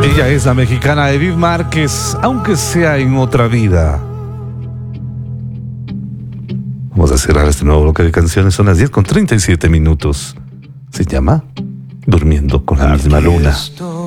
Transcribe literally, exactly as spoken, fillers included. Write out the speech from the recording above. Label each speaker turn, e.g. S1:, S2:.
S1: Ella es la mexicana Edith Márquez, aunque sea en otra vida. Vamos a cerrar este nuevo bloque de canciones. Son las diez con treinta y siete minutos. Se llama Durmiendo con la misma luna.